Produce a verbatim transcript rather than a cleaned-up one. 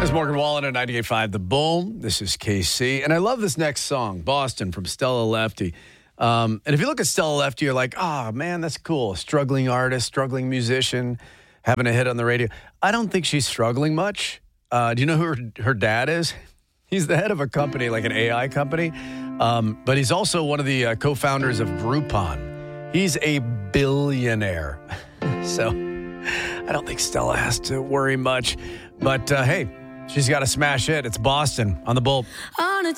It's Morgan Wallen at ninety-eight point five The Bull. This is K C. And I love this next song, Boston, from Stella Lefty. Um, and if you look at Stella Lefty, you're like, oh, man, that's cool. Struggling artist, struggling musician, having a hit on the radio. I don't think she's struggling much. Uh, do you know who her, her dad is? He's the head of a company, like an A I company. Um, but he's also one of the uh, co-founders of Groupon. He's a billionaire. So I don't think Stella has to worry much. But, uh, hey, she's got to smash it. It's Boston on the Bull.